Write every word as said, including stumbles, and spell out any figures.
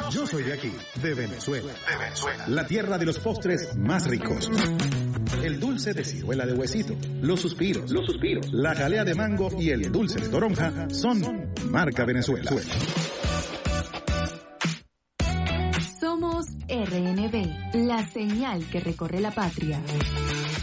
Yo soy de aquí, de Venezuela. De Venezuela. La tierra de los postres más ricos. El dulce de ciruela de huesito, los suspiros, los suspiros, la jalea de mango y el dulce de toronja son marca Venezuela. Somos R N B, la señal que recorre la patria.